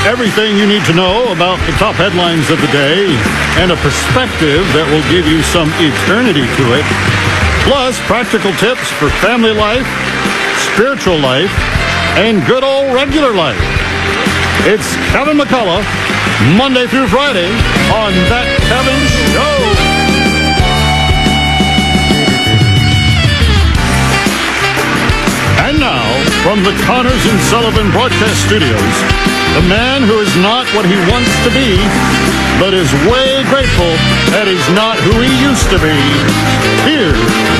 Everything you need to know about the top headlines of the day and a perspective that will give you some eternity to it. Plus, practical tips for family life, spiritual life, and good old regular life. It's Kevin McCullough, Monday through Friday on That Kevin Show. And now, from the Connors and Sullivan Broadcast Studios, the man who is not what he wants to be, but is way grateful that he's not who he used to be. Here's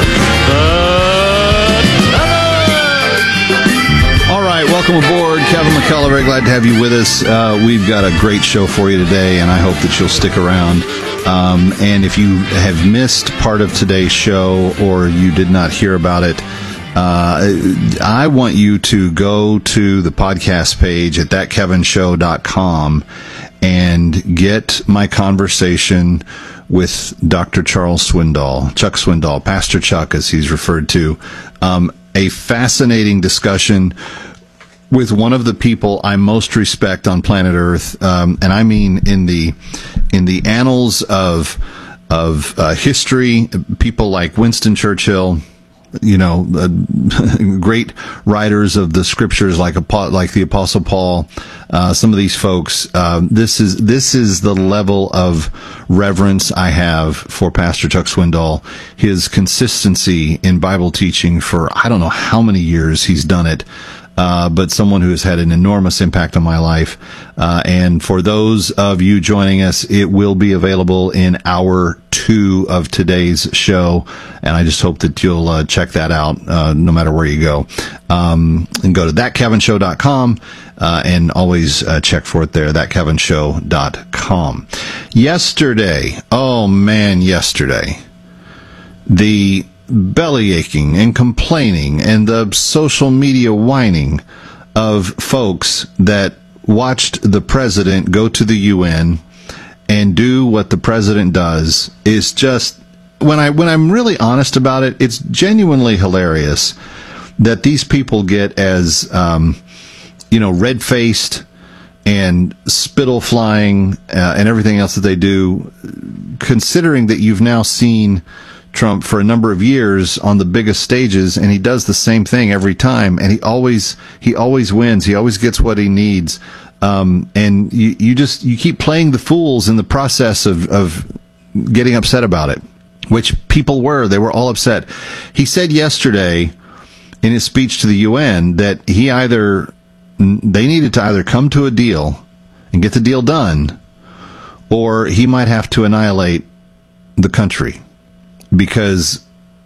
All right, welcome aboard. Kevin McCullough, very glad to have you with us. We've got a great show for you today, and I hope that you'll stick around. And if you have missed part of today's show or you did not hear about it, I want you to go to the podcast page at thatkevinshow.com and get my conversation with Dr. Charles Swindoll, Chuck Swindoll, Pastor Chuck, as he's referred to. A fascinating discussion with one of the people I most respect on planet Earth, and I mean in the annals of history, people like Winston Churchill, great writers of the scriptures like the Apostle Paul, some of these folks. This is the level of reverence I have for Pastor Chuck Swindoll. His consistency in Bible teaching for I don't know how many years he's done it. But someone who has had an enormous impact on my life. And for those of you joining us, it will be available in hour 2 of today's show. And I just hope that you'll check that out, no matter where you go. And go to thatkevinshow.com, and always check for it there, thatkevinshow.com. Yesterday, the belly aching and complaining and the social media whining of folks that watched the president go to the UN and do what the president does is just, when I'm really honest about it, it's genuinely hilarious that these people get as, red-faced and spittle flying and everything else that they do, considering that you've now seen Trump for a number of years on the biggest stages, and he does the same thing every time, and he always wins. He always gets what he needs. And you keep playing the fools in the process of getting upset about it, which people were. They were all upset. He said yesterday in his speech to the UN that they needed to either come to a deal and get the deal done, or he might have to annihilate the country. Because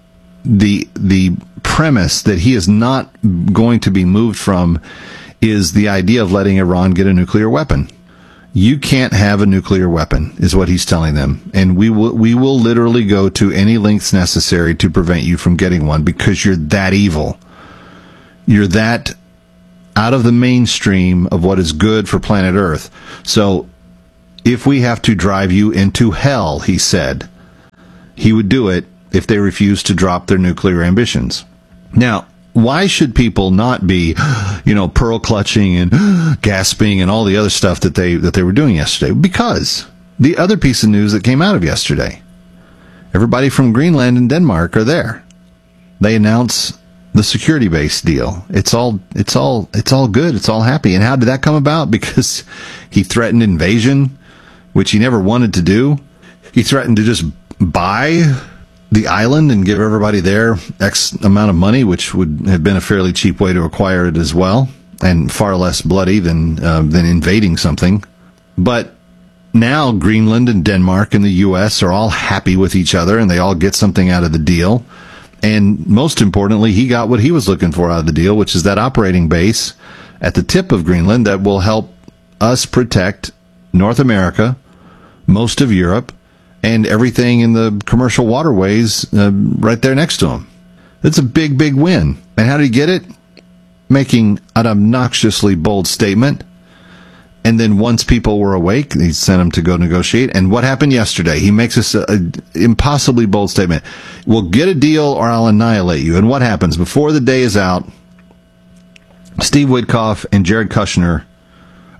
the premise that he is not going to be moved from is the idea of letting Iran get a nuclear weapon. You can't have a nuclear weapon, is what he's telling them. And we will literally go to any lengths necessary to prevent you from getting one, because you're that evil. You're that out of the mainstream of what is good for planet Earth. So if we have to drive you into hell, he said, he would do it if they refused to drop their nuclear ambitions. Now, why should people not be, pearl clutching and gasping and all the other stuff that they were doing yesterday? Because the other piece of news that came out of yesterday, everybody from Greenland and Denmark are there. They announce the security base deal. It's all good. It's all happy. And how did that come about? Because he threatened invasion, which he never wanted to do. He threatened to just buy the island and give everybody there X amount of money, which would have been a fairly cheap way to acquire it as well, and far less bloody than invading something. But now Greenland and Denmark and the U.S. are all happy with each other, and they all get something out of the deal. And most importantly, he got what he was looking for out of the deal, which is that operating base at the tip of Greenland that will help us protect North America, most of Europe, and everything in the commercial waterways right there next to him. It's a big, big win. And how did he get it? Making an obnoxiously bold statement. And then once people were awake, he sent them to go negotiate. And what happened yesterday? He makes this impossibly bold statement. We'll get a deal or I'll annihilate you. And what happens? Before the day is out, Steve Witkoff and Jared Kushner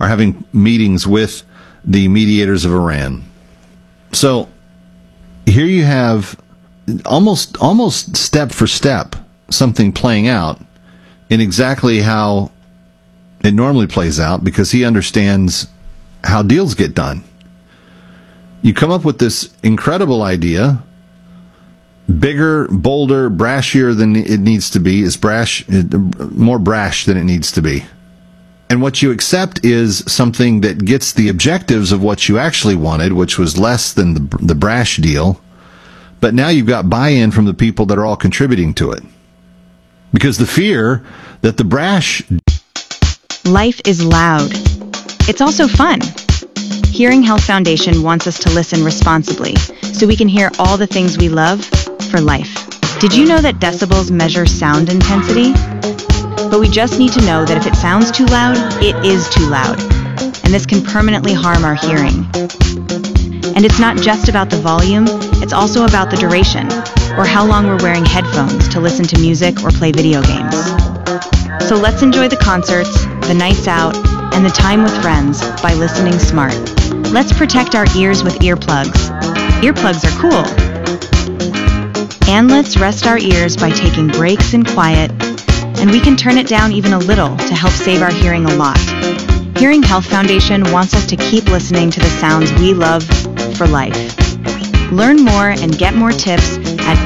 are having meetings with the mediators of Iran. So here you have almost step for step something playing out in exactly how it normally plays out, because he understands how deals get done. You come up with this incredible idea, bigger, bolder, brashier than it needs to be, more brash than it needs to be. And what you accept is something that gets the objectives of what you actually wanted, which was less than the brash deal. But now you've got buy-in from the people that are all contributing to it. Because the fear that the brash... Life is loud. It's also fun. Hearing Health Foundation wants us to listen responsibly so we can hear all the things we love for life. Did you know that decibels measure sound intensity? But we just need to know that if it sounds too loud, it is too loud. And this can permanently harm our hearing. And it's not just about the volume, it's also about the duration, or how long we're wearing headphones to listen to music or play video games. So let's enjoy the concerts, the nights out, and the time with friends by listening smart. Let's protect our ears with earplugs. Earplugs are cool. And let's rest our ears by taking breaks in quiet, and we can turn it down even a little to help save our hearing a lot. Hearing Health Foundation wants us to keep listening to the sounds we love for life. Learn more and get more tips at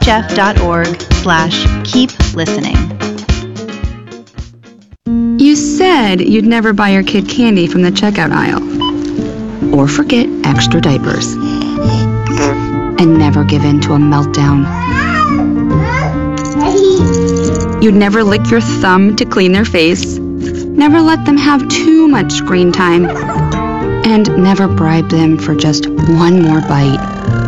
hhf.org/keep listening. You said you'd never buy your kid candy from the checkout aisle. Or forget extra diapers. And never give in to a meltdown. You'd never lick your thumb to clean their face. Never let them have too much screen time. And never bribe them for just one more bite.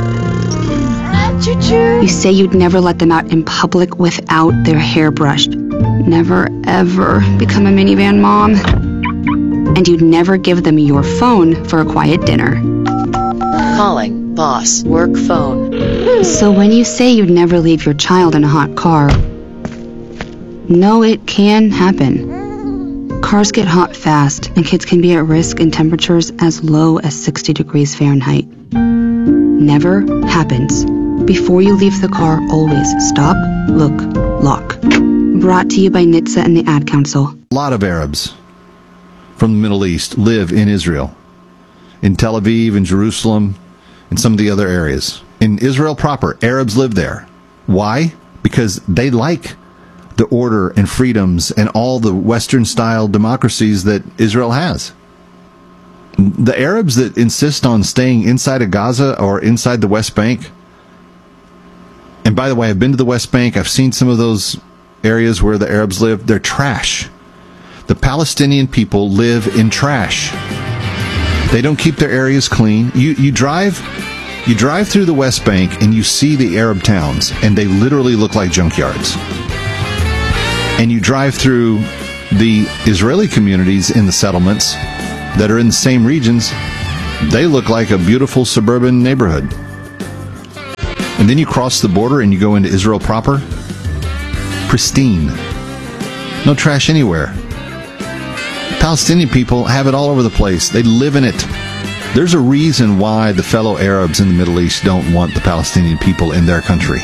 You say you'd never let them out in public without their hair brushed. Never, ever become a minivan mom. And you'd never give them your phone for a quiet dinner. Calling boss work phone. So when you say you'd never leave your child in a hot car, no, it can happen. Cars get hot fast, and kids can be at risk in temperatures as low as 60 degrees Fahrenheit. Never happens. Before you leave the car, always stop, look, lock. Brought to you by NHTSA and the Ad Council. A lot of Arabs from the Middle East live in Israel, in Tel Aviv, in Jerusalem, and some of the other areas. In Israel proper, Arabs live there. Why? Because they like the order and freedoms and all the Western-style democracies that Israel has. The Arabs that insist on staying inside of Gaza or inside the West Bank, and by the way, I've been to the West Bank, I've seen some of those areas where the Arabs live, they're trash. The Palestinian people live in trash. They don't keep their areas clean. You drive through the West Bank and you see the Arab towns, and they literally look like junkyards. And you drive through the Israeli communities in the settlements that are in the same regions, they look like a beautiful suburban neighborhood. And then you cross the border and you go into Israel proper, pristine. No trash anywhere. Palestinian people have it all over the place. They live in it. There's a reason why the fellow Arabs in the Middle East don't want the Palestinian people in their country.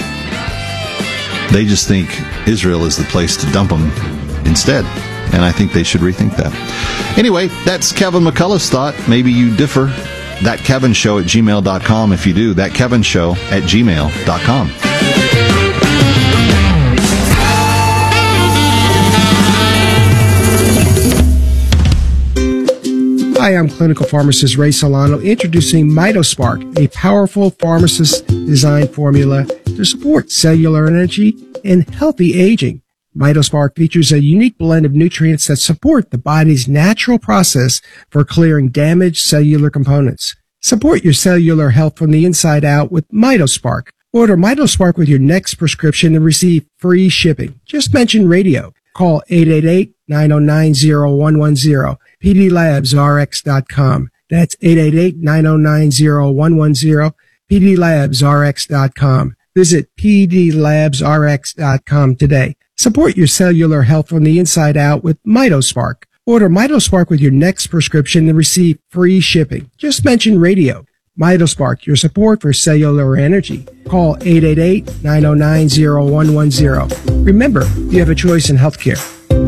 They just think Israel is the place to dump them instead. And I think they should rethink that. Anyway, that's Kevin McCullough's thought. Maybe you differ. ThatKevinShow@gmail.com. If you do, ThatKevinShow@gmail.com. Hi, I'm clinical pharmacist Ray Solano, introducing MitoSpark, a powerful pharmacist-designed formula to support cellular energy and healthy aging. MitoSpark features a unique blend of nutrients that support the body's natural process for clearing damaged cellular components. Support your cellular health from the inside out with MitoSpark. Order MitoSpark with your next prescription and receive free shipping. Just mention radio. Call 888-909-0110. PDLabsRx.com. That's 888-909-0110. PDLabsRx.com. Visit PDLabsRx.com today. Support your cellular health from the inside out with MitoSpark. Order MitoSpark with your next prescription and receive free shipping. Just mention radio. MitoSpark, your support for cellular energy. Call 888-909-0110. Remember, you have a choice in healthcare.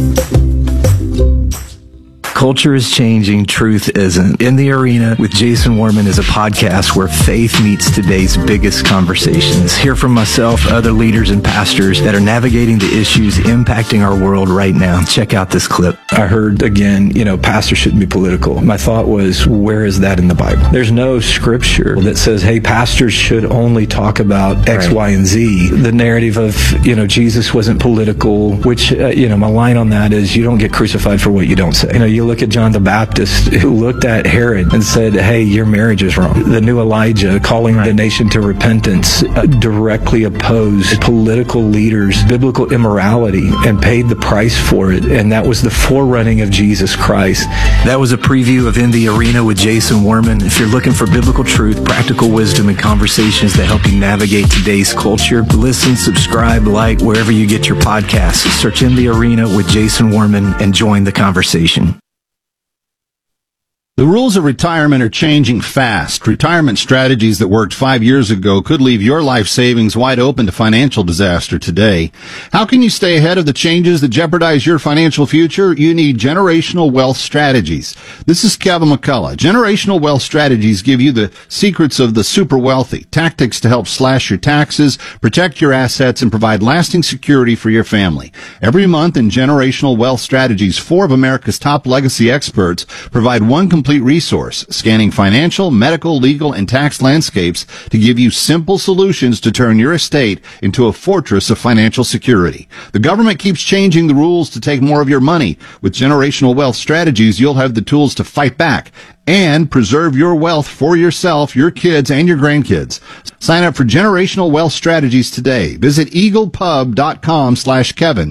Culture is changing, truth isn't. In the Arena with Jason Warman is a podcast where faith meets today's biggest conversations. Hear from myself, other leaders and pastors that are navigating the issues impacting our world right now. Check out this clip. I heard again, pastors shouldn't be political. My thought was, where is that in the Bible? There's no scripture that says, hey, pastors should only talk about X, Y, and Z. The narrative of, Jesus wasn't political, which, my line on that is, you don't get crucified for what you don't say. You look at John the Baptist, who looked at Herod and said, hey, your marriage is wrong. The new Elijah, calling the nation to repentance, directly opposed political leaders' biblical immorality and paid the price for it. And that was the forerunning of Jesus Christ. That was a preview of In the Arena with Jason Warman. If you're looking for biblical truth, practical wisdom, and conversations that help you navigate today's culture, listen, subscribe, like wherever you get your podcasts. Search In the Arena with Jason Warman and join the conversation. The rules of retirement are changing fast. Retirement strategies that worked 5 years ago could leave your life savings wide open to financial disaster today. How can you stay ahead of the changes that jeopardize your financial future? You need Generational Wealth Strategies. This is Kevin McCullough. Generational Wealth Strategies give you the secrets of the super wealthy, tactics to help slash your taxes, protect your assets, and provide lasting security for your family. Every month in Generational Wealth Strategies, 4 of America's top legacy experts provide one complete resource, scanning financial, medical, legal, and tax landscapes to give you simple solutions to turn your estate into a fortress of financial security. The government keeps changing the rules to take more of your money. With Generational Wealth Strategies, you'll have the tools to fight back and preserve your wealth for yourself, your kids, and your grandkids. Sign up for Generational Wealth Strategies today. Visit eaglepub.com/Kevin.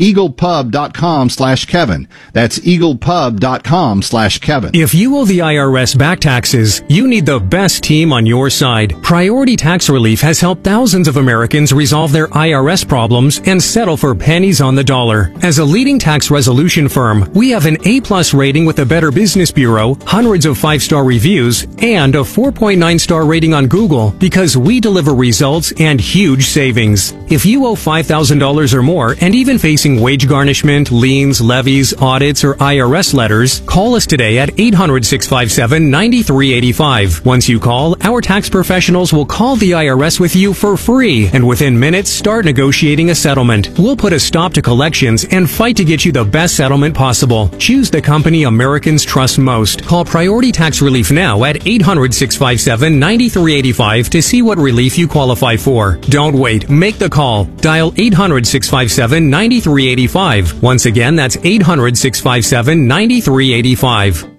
eaglepub.com/Kevin. That's eaglepub.com/Kevin. If you owe the IRS back taxes, you need the best team on your side. Priority Tax Relief has helped thousands of Americans resolve their IRS problems and settle for pennies on the dollar. As a leading tax resolution firm, we have an A+ rating with the Better Business Bureau, hundreds of 5-star reviews, and a 4.9-star rating on Google because we deliver results and huge savings. If you owe $5,000 or more and even facing wage garnishment, liens, levies, audits, or IRS letters, call us today at 800-657-9385. Once you call, our tax professionals will call the IRS with you for free and within minutes start negotiating a settlement. We'll put a stop to collections and fight to get you the best settlement possible. Choose the company Americans trust most. Call Priority Tax Relief now at 800-657-9385 to see what relief you qualify for. Don't wait. Make the call. Dial 800-657-9385. Once again, that's 800-657-9385.